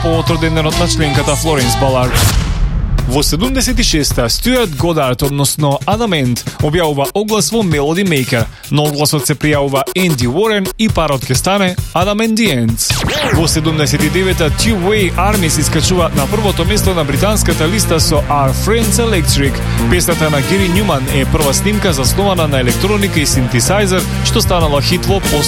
повод роденденот на членката Флоренс Балар. Во 76-та Стюарт Годард, односно Адамент, објавува оглас во Melody Maker. На огласот се пријавува Енди Уорен и парот ќе стане Адам and the Ants. Во 79-та Two-Way Army се искачува на првото место на британската листа со Our Friends Electric. Песната на Гери Нјуман е прва снимка заснована на електроника и синтесайзер, што станала хит во